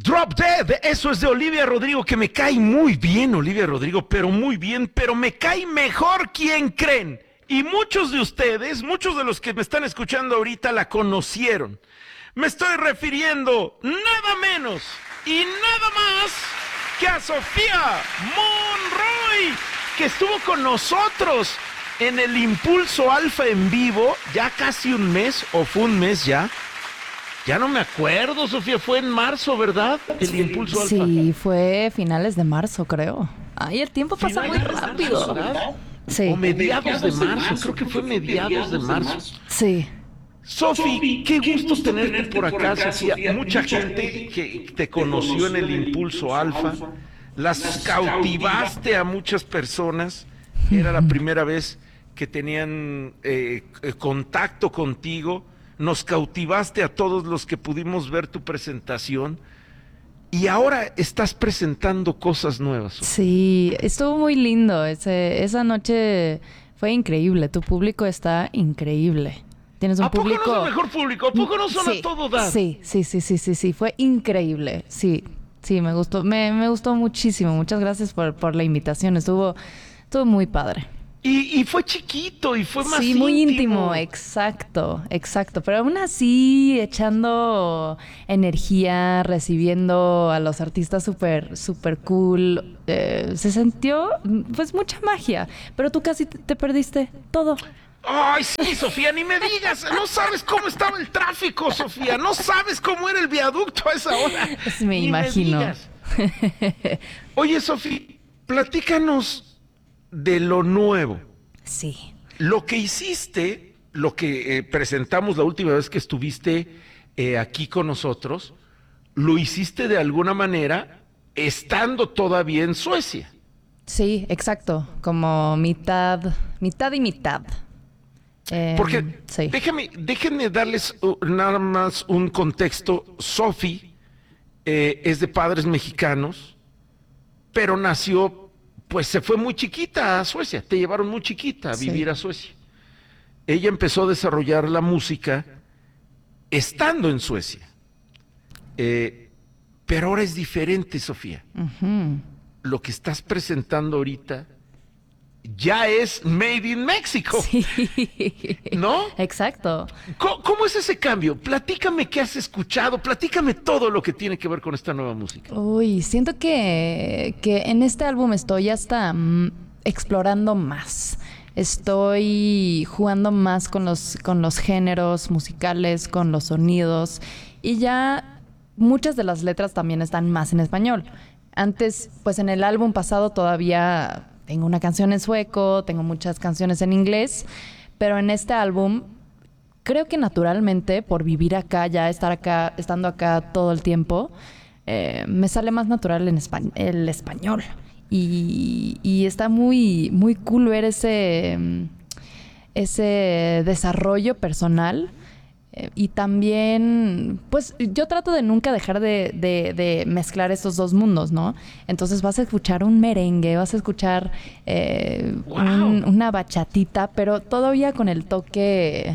Drop Dead, eso es de Olivia Rodrigo, que me cae muy bien, Olivia Rodrigo, pero muy bien, pero me cae mejor, ¿quién creen? Y muchos de ustedes, muchos de los que me están escuchando ahorita la conocieron. Me estoy refiriendo nada menos y nada más que a Sofía Monroy, que estuvo con nosotros en el Impulso Alfa en vivo, ya casi un mes, o fue un mes ya. Ya no me acuerdo, Sofía, fue en marzo, ¿verdad? El Impulso Alfa. Sí, fue finales de marzo, creo. Ay, el tiempo pasa muy rápido. Sí. O mediados de marzo, creo que fue mediados de marzo. Sí. Sofi, qué gusto tenerte por acá, Sofía. Mucha gente que te conoció en el Impulso Alfa, las cautivaste a muchas personas. Era la primera vez que tenían contacto contigo. Nos cautivaste a todos los que pudimos ver tu presentación. Y ahora estás presentando cosas nuevas. Sí, estuvo muy lindo. Esa noche fue increíble. Tu público está increíble. Tienes un público... ¿A poco no es el mejor público? ¿A poco no son a todo dar? Sí. Fue increíble. Sí, me gustó. Me gustó muchísimo. Muchas gracias por la invitación. Estuvo muy padre. Y fue chiquito y fue más íntimo. Sí, muy íntimo, exacto. Pero aún así, echando energía, recibiendo a los artistas súper cool. Se sintió, pues, mucha magia. Pero tú casi te perdiste todo. Ay, sí, Sofía, ni me digas. No sabes cómo estaba el tráfico, Sofía. No sabes cómo era el viaducto a esa hora. Me imagino. Oye, Sofía, platícanos de lo nuevo. Sí. Lo que hiciste, lo que presentamos la última vez que estuviste aquí con nosotros, lo hiciste de alguna manera estando todavía en Suecia. Sí, exacto. Como mitad y mitad. Porque sí. déjenme darles nada más un contexto. Sofi es de padres mexicanos, pero nació, pues se fue muy chiquita a Suecia, te llevaron muy chiquita a vivir a Suecia. Ella empezó a desarrollar la música estando en Suecia. Pero ahora es diferente, Sofía. Uh-huh. Lo que estás presentando ahorita ya es Made in Mexico. Sí. ¿No? Exacto. ¿Cómo es ese cambio? Platícame qué has escuchado, platícame todo lo que tiene que ver con esta nueva música. Uy, siento que en este álbum estoy hasta explorando más. Estoy jugando más con los géneros musicales, con los sonidos. Y ya muchas de las letras también están más en español. Antes, pues en el álbum pasado todavía tengo una canción en sueco, tengo muchas canciones en inglés, pero en este álbum creo que naturalmente, por vivir acá, ya estando acá todo el tiempo, me sale más natural el español. Y está muy, muy cool ver ese desarrollo personal. Y también, pues yo trato de nunca dejar de mezclar estos dos mundos, ¿no? Entonces vas a escuchar un merengue, vas a escuchar una bachatita, pero todavía con el toque,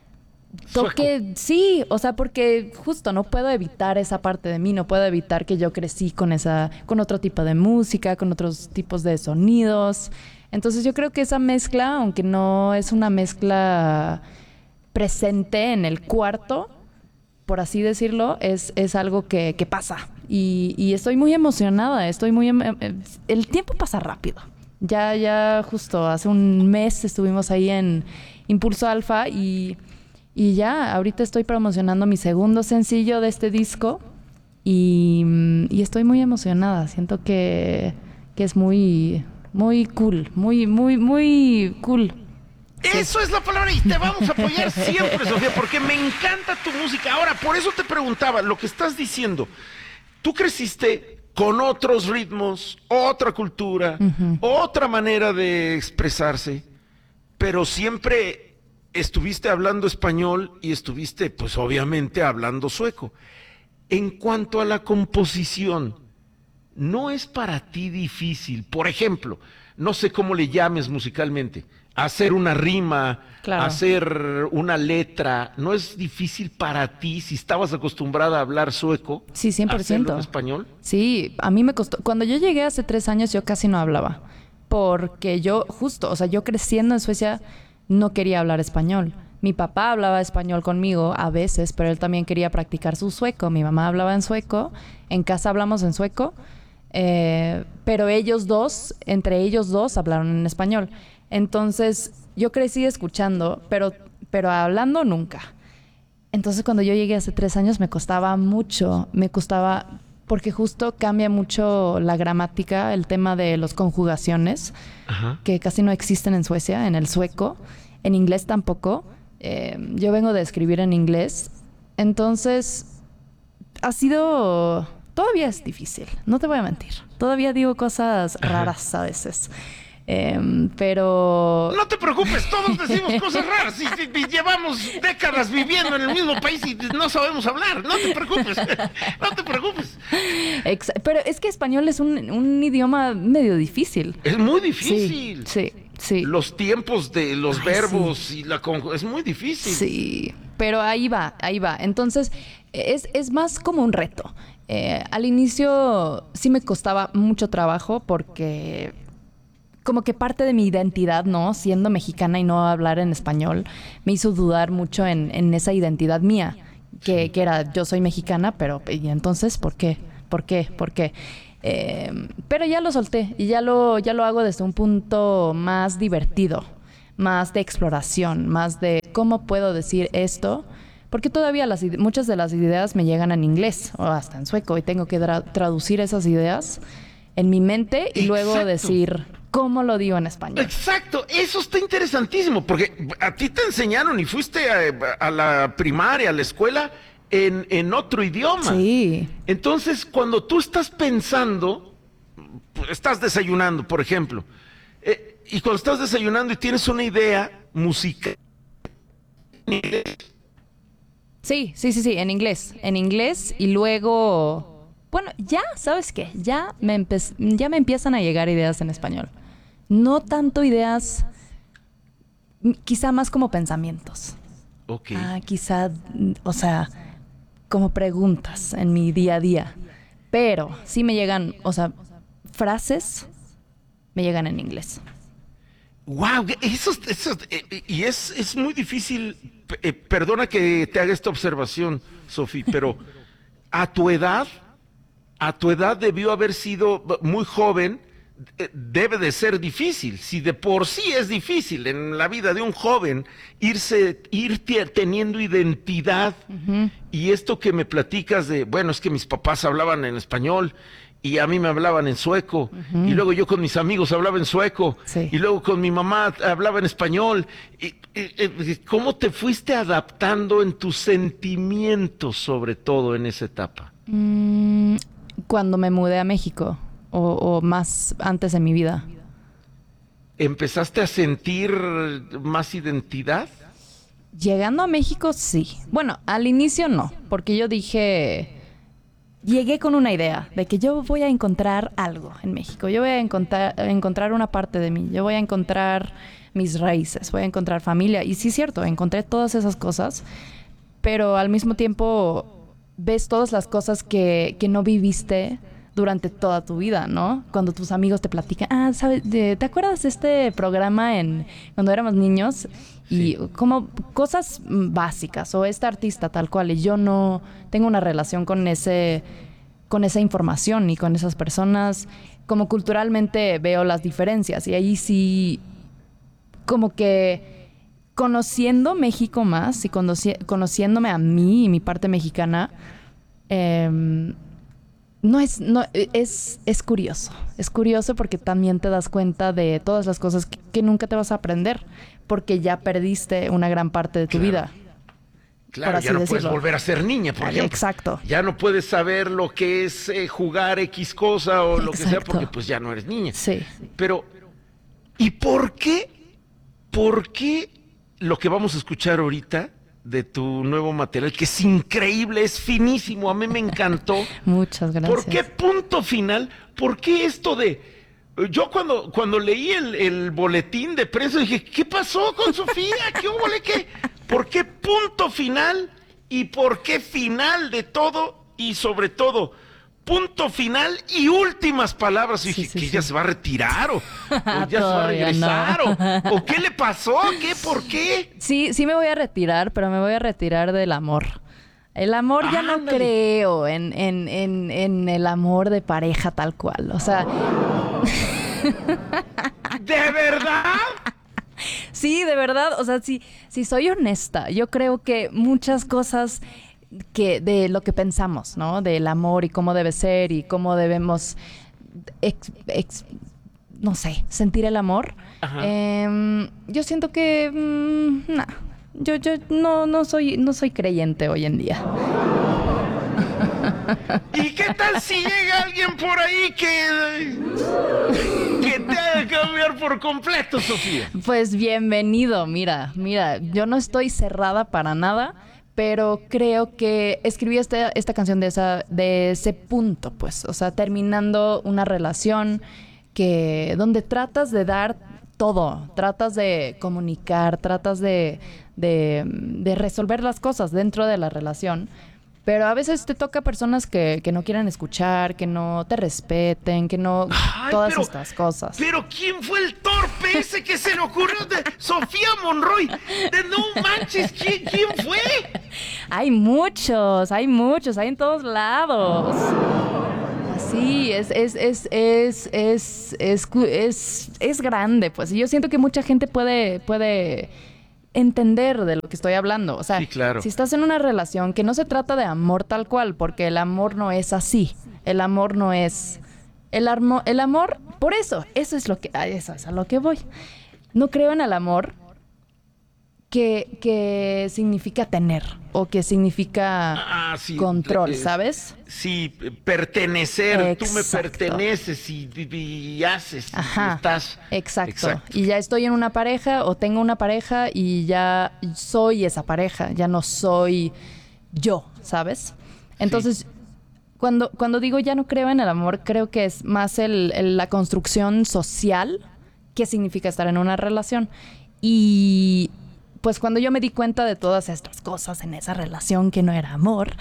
sí, o sea, porque justo no puedo evitar esa parte de mí, no puedo evitar que yo crecí con otro tipo de música, con otros tipos de sonidos. Entonces yo creo que esa mezcla, aunque no es una mezcla presente en el cuarto, por así decirlo, es algo que pasa. Y estoy muy emocionada, el tiempo pasa rápido. Ya justo hace un mes estuvimos ahí en Impulso Alfa y ya ahorita estoy promocionando mi segundo sencillo de este disco y estoy muy emocionada. Siento que es muy, muy cool, muy, muy, muy cool. Eso es la palabra y te vamos a apoyar siempre, Sofía, porque me encanta tu música. Ahora, por eso te preguntaba, lo que estás diciendo, tú creciste con otros ritmos, otra cultura, otra manera de expresarse, pero siempre estuviste hablando español y estuviste, pues obviamente, hablando sueco. En cuanto a la composición, ¿no es para ti difícil? Por ejemplo, no sé cómo le llames musicalmente, hacer una rima, Claro. hacer una letra, ¿no es difícil para ti si estabas acostumbrada a hablar sueco? Sí, hacerlo 100%. en español? Sí, a mí me costó. Cuando yo llegué hace 3 años, yo casi no hablaba. Porque yo, justo, o sea, yo creciendo en Suecia, no quería hablar español. Mi papá hablaba español conmigo a veces, pero él también quería practicar su sueco. Mi mamá hablaba en sueco. En casa hablamos en sueco. Pero ellos dos, entre ellos dos, hablaron en español. Entonces, yo crecí escuchando, pero hablando nunca. Entonces, cuando yo llegué hace 3 años, me costaba mucho. Me costaba, porque justo cambia mucho la gramática, el tema de las conjugaciones, Ajá. que casi no existen en Suecia, en el sueco. En inglés tampoco. Yo vengo de escribir en inglés. Entonces, ha sido... Todavía es difícil, no te voy a mentir. Todavía digo cosas raras a veces. Pero... No te preocupes, todos decimos cosas raras y llevamos décadas viviendo en el mismo país y no sabemos hablar. No te preocupes, no te preocupes. Pero es que español es un idioma medio difícil. Es muy difícil. Sí. Los tiempos de los verbos y la es muy difícil. Sí, pero ahí va. Entonces, es más como un reto. Al inicio sí me costaba mucho trabajo porque como que parte de mi identidad, ¿no? Siendo mexicana y no hablar en español, me hizo dudar mucho en esa identidad mía, que era yo soy mexicana, pero ¿y entonces por qué? ¿Por qué? Pero ya lo solté y ya lo hago desde un punto más divertido, más de exploración, más de cómo puedo decir esto. Porque todavía muchas de las ideas me llegan en inglés o hasta en sueco y tengo que traducir esas ideas en mi mente y luego decir cómo lo digo en español. Exacto, eso está interesantísimo porque a ti te enseñaron y fuiste a la primaria, a la escuela en otro idioma. Sí. Entonces, cuando tú estás pensando, estás desayunando, por ejemplo, y cuando estás desayunando y tienes una idea musical, Sí, en inglés. En inglés y luego... Bueno, ya, ¿sabes qué? Ya me empiezan a llegar ideas en español. No tanto ideas, quizá más como pensamientos. ok. Quizá, o sea, como preguntas en mi día a día. Pero sí me llegan, o sea, frases me llegan en inglés. Wow, y es muy difícil, perdona que te haga esta observación, Sofi, pero a tu edad debió haber sido muy joven, debe de ser difícil, si de por sí es difícil en la vida de un joven ir teniendo identidad, y esto que me platicas de, bueno, es que mis papás hablaban en español, y a mí me hablaban en sueco, y luego yo con mis amigos hablaba en sueco, Sí. y luego con mi mamá hablaba en español. ¿Cómo te fuiste adaptando en tus sentimientos, sobre todo en esa etapa? Cuando me mudé a México o más antes en mi vida. ¿Empezaste a sentir más identidad? Llegando a México, sí. Bueno, al inicio no, porque yo dije... Llegué con una idea de que yo voy a encontrar algo en México. Yo voy a encontrar una parte de mí. Yo voy a encontrar mis raíces. Voy a encontrar familia. Y sí es cierto, encontré todas esas cosas. Pero al mismo tiempo ves todas las cosas que no viviste durante toda tu vida, ¿no? Cuando tus amigos te platican, ¿sabes? ¿Te acuerdas de este programa cuando éramos niños? Y como cosas básicas, o esta artista tal cual, y yo no tengo una relación con esa información y con esas personas, como culturalmente veo las diferencias, y ahí sí, como que conociendo México más y conociéndome a mí y mi parte mexicana, es curioso. Es curioso porque también te das cuenta de todas las cosas que nunca te vas a aprender, porque ya perdiste una gran parte de tu vida. Claro, ya no puedes volver a ser niña, por ejemplo. Exacto. Ya no puedes saber lo que es jugar X cosa o lo que sea, porque pues ya no eres niña. Sí. Pero, ¿y por qué lo que vamos a escuchar ahorita de tu nuevo material, que es increíble, es finísimo, a mí me encantó? Muchas gracias. ¿Por qué punto final? ¿Por qué esto de Yo cuando leí el boletín de prensa dije, ¿qué pasó con Sofía? ¿Qué hubo? ¿Qué? ¿Por qué punto final? ¿Y por qué final de todo? Y sobre todo, punto final y últimas palabras. Y dije, ¿que ya se va a retirar? ¿O ya se va a regresar? ¿O qué le pasó? ¿Qué? ¿Por qué? Sí, sí me voy a retirar, pero me voy a retirar del amor. El amor ya no creo en el amor de pareja tal cual. O sea... ¿De verdad? Sí, de verdad. O sea, si soy honesta, yo creo que muchas cosas que de lo que pensamos, ¿no? Del amor y cómo debe ser y cómo debemos, no sé, sentir el amor. Yo siento que... Yo no soy creyente hoy en día. ¿Y qué tal si llega alguien por ahí que te haga cambiar por completo, Sofía? Pues bienvenido, mira, yo no estoy cerrada para nada, pero creo que escribí esta canción de ese punto, pues, o sea, terminando una relación donde tratas de dar todo, tratas de comunicar, tratas de resolver las cosas dentro de la relación, pero a veces te toca personas que no quieran escuchar, que no te respeten, que no... estas cosas. Pero ¿quién fue el torpe ese que se le ocurrió de Sofía Monroy? No manches, ¿quién fue? Hay muchos, hay en todos lados. Sí, es grande, pues. Y yo siento que mucha gente puede entender de lo que estoy hablando. O sea, sí, claro. Si estás en una relación que no se trata de amor tal cual, porque el amor no es así. El amor no es... El amor, por eso es a lo que voy. No creo en el amor que significa tener o que significa control, ¿sabes? Sí, pertenecer. Exacto. Tú me perteneces y haces. Ajá, y estás. Exacto. Y ya estoy en una pareja o tengo una pareja y ya soy esa pareja, ya no soy yo, ¿sabes? Entonces, sí. Cuando digo ya no creo en el amor, creo que es más la construcción social que significa estar en una relación. Y pues cuando yo me di cuenta de todas estas cosas en esa relación que no era amor,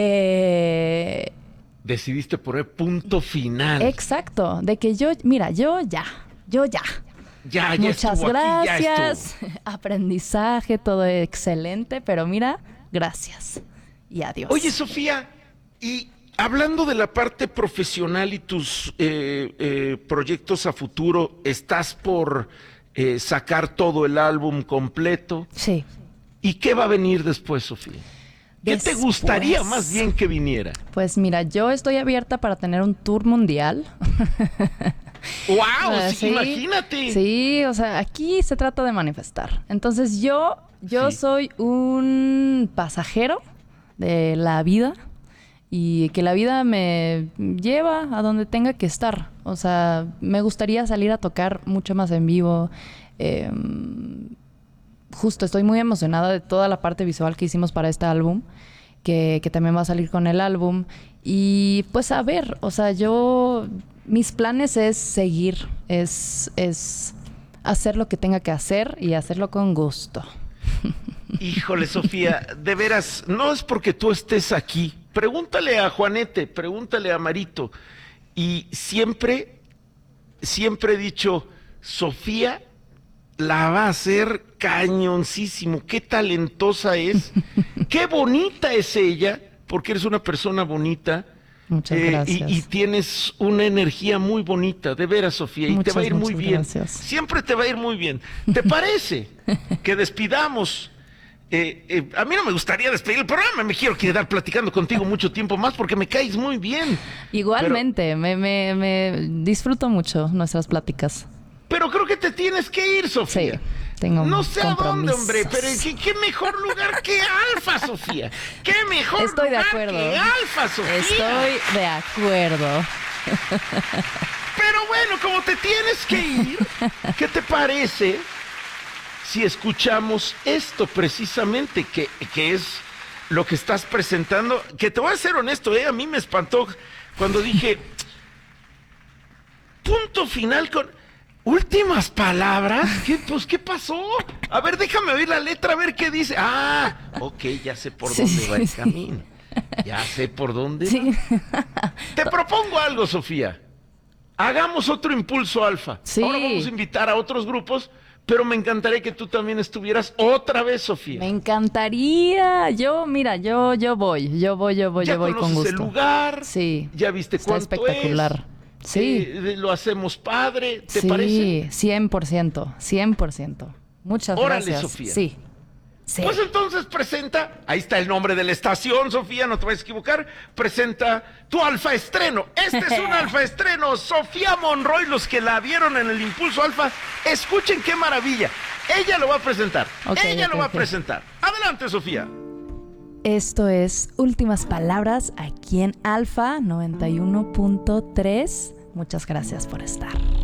decidiste poner punto final. Exacto, de que yo ya. Ya muchas gracias, aquí, ya aprendizaje, todo excelente, pero mira, gracias y adiós. Oye, Sofía, y hablando de la parte profesional y tus proyectos a futuro, ¿estás por sacar todo el álbum completo? Sí. ¿Y qué va a venir después, Sofía? ¿Qué te gustaría más bien que viniera? Pues mira, yo estoy abierta para tener un tour mundial. ¡Wow! Sí, imagínate. Sí, o sea, aquí se trata de manifestar. Entonces yo soy un pasajero de la vida y que la vida me lleva a donde tenga que estar. O sea, me gustaría salir a tocar mucho más en vivo. Justo estoy muy emocionada de toda la parte visual que hicimos para este álbum, que también va a salir con el álbum. Y pues a ver, o sea, mis planes es seguir, es hacer lo que tenga que hacer y hacerlo con gusto. Híjole, Sofía, de veras, no es porque tú estés aquí. Pregúntale a Juanete, pregúntale a Marito. Y siempre he dicho, Sofía la va a hacer cañoncísimo. Qué talentosa es, qué bonita es ella, porque eres una persona bonita. Muchas gracias. Y tienes una energía muy bonita, de veras, Sofía, y te va a ir muy bien. Gracias. Siempre te va a ir muy bien. ¿Te parece que despidamos? A mí no me gustaría despedir el programa, me quiero quedar platicando contigo mucho tiempo más porque me caes muy bien. Igualmente, me disfruto mucho nuestras pláticas. Pero creo que te tienes que ir, Sofía. Sí, tengo no sé a dónde, hombre, pero ¿qué mejor lugar que Alfa, Sofía? ¿Qué mejor Estoy lugar de acuerdo. que Alfa, Sofía? Estoy de acuerdo. Pero bueno, como te tienes que ir, ¿qué te parece si escuchamos esto precisamente, que es lo que estás presentando? Que te voy a ser honesto, a mí me espantó cuando dije... punto final con últimas palabras. ¿Qué pasó? A ver, déjame oír la letra, a ver qué dice. Ah, ok, ya sé por dónde va el camino. Ya sé por dónde va. Te propongo algo, Sofía. Hagamos otro Impulso Alfa. Sí. Ahora vamos a invitar a otros grupos, pero me encantaría que tú también estuvieras otra vez, Sofía. Me encantaría. Mira, yo voy con gusto. El lugar. Sí. Ya viste Está cuánto espectacular. es. Sí. Lo hacemos padre, ¿te Sí, parece? 100%. Muchas Órale, gracias. Sofía. Sí. Sí. Pues entonces presenta, ahí está el nombre de la estación, Sofía, no te vayas a equivocar, presenta tu alfa estreno. Este es un alfa estreno, Sofía Monroy, los que la vieron en el Impulso Alfa, escuchen qué maravilla. Ella lo va a presentar, ella lo va a presentar. Adelante, Sofía. Esto es Últimas Palabras aquí en Alfa 91.3. Muchas gracias por estar.